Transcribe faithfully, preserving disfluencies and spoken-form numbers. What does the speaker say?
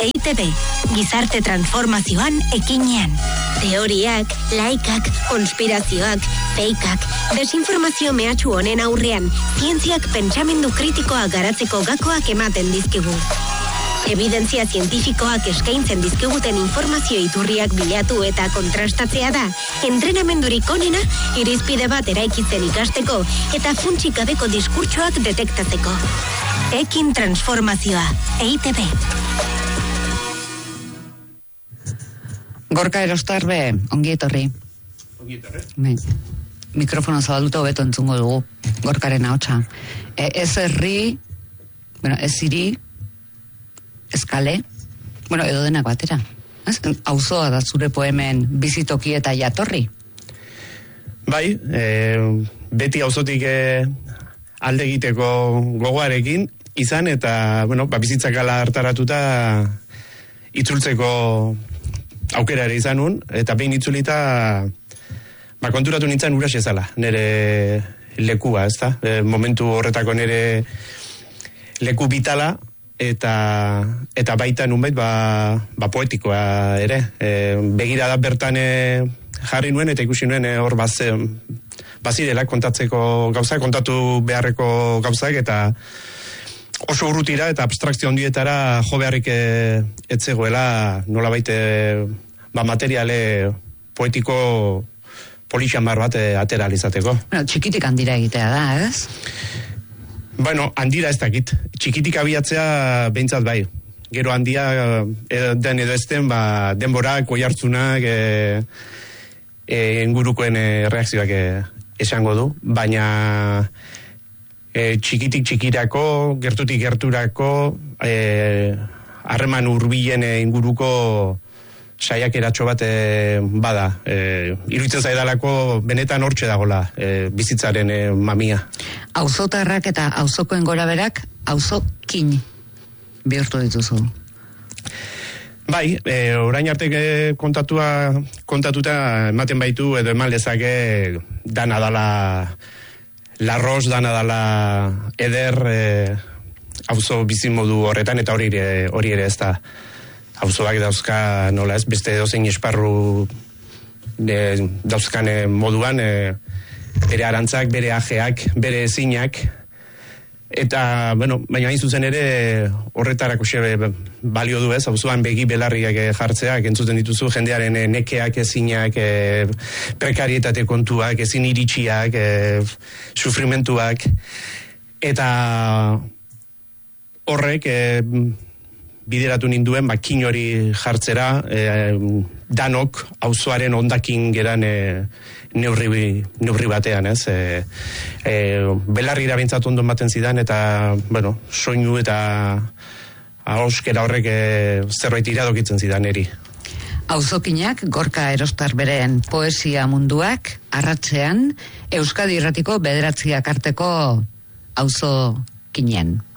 E I Te Be, gizarte transformazioan ekinean. Teoriak, laikak, konspirazioak, feikak, desinformazio mehatxu honen aurrean, zientziak pentsamendu kritikoa garatzeko gakoak ematen dizkigu. Evidentzia zientifikoak eskaintzen dizkiguten informazio iturriak bilatu eta kontrastatzea da, entrenamendurik onena, irizpide bat eraikitzen ikasteko eta funtsik gabeko diskurtsoak detektatzeko. Ekin transformazioa, E I Te Be. Gorka Erostarbe, ongi etorri. Ongi etorri. Bai. Mikrofono zabalduta hobeto entzungo dugu, Gorkaren ahotsa. E, ez herri, bueno, ez hiri, ez kale, bueno, edo denak batera. Ez? Auzoa da zure poemen bizitoki eta jatorri. Bai, e, beti auzotik e, alde egiteko gogoarekin izan eta, bueno, ba, bizitzak ala hartaratuta itzultzeko aukera ere izan nun, eta behin itzulita ba, konturatu nintzen uraxe zala, nire lekua, ez da? E, momentu horretako nire leku bitala, eta eta baita nunbait ba, ba poetikoa ere. E, begira da bertan e, jarri nuen, eta ikusi nuen e, hor baz, bazirela kontatzeko gauzak, kontatu beharreko gauzak, eta oso urrutira eta abstrakzio handietara jo beharrik etzegoela nolabait ba materiale poetiko polixamar bat atera izateko. Bueno, txikitik handira egitea da, ez? Bueno, handira ez dakit. Txikitik abiatzea behintzat bai. Gero handia e, den edo ezten ba, denborak, oihartzunak, e, e, ingurukoen e, reakzioak e, esango du, baina E, txikitik txikirako, gertutik gerturako, harreman e, hurbilen inguruko saiak eratxo bat e, bada. E, iruditzen zaidalako benetan hortxe dagola e, bizitzaren e, mamia. Auzotarrak eta auzokoen goraberak auzokin bihurtu dituzu. Bai, e, orain arte kontatua, kontatuta ematen baitu edo eman lezake dana dala larroz, dana dala eder e, auzo bizimodu horretan, eta hori ere, hori ere ez da. Auzoak dauzka, nola ez, beste dozein esparru e, dauzkane moduan, e, bere arantzak, bere ajeak, bere ezinak, eta, bueno, baina hain zuzen ere horretarako xe balio du ez, auzoan begi belarriak jartzeak, entzuten dituzu jendearen nekeak, ezinak, e, prekarietate kontuak, ezin iritsiak, e, sufrimentuak, eta horrek e, bideratu ninduen bakin hori jartzera, e, danok auzoaren hondakin geran e, neurri, neurri batean, ez? E, e, belarri irabintzatu ondo ematen zidan, eta, bueno, soinu eta ahoskera horrek e, zerbait iradokitzen zidan eri. Auzokinak, Gorka Erostarberen poesia munduak, arratsean, Euskadi Irratiko bederatziak arteko auzokinen.